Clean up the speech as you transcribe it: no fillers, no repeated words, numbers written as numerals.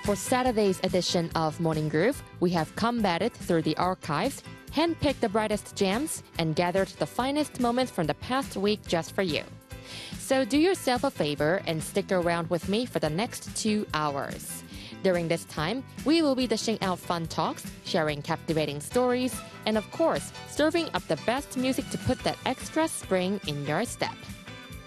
For Saturday's edition of Morning Groove, we have combated through the archives, handpicked the brightest gems, and gathered the finest moments from the past week just for you. So do yourself a favor and stick around with me for the next 2 hours. During this time, we will be dishing out fun talks, sharing captivating stories, and of course, serving up the best music to put that extra spring in your step.